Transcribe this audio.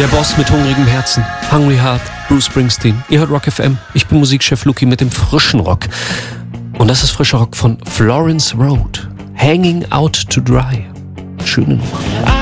Der Boss mit hungrigem Herzen, Hungry Heart, Bruce Springsteen. Ihr hört Rock FM, ich bin Musikchef Luki mit dem frischen Rock. Und das ist frischer Rock von Florence Road, Hanging Out to Dry. Schöne Nummer.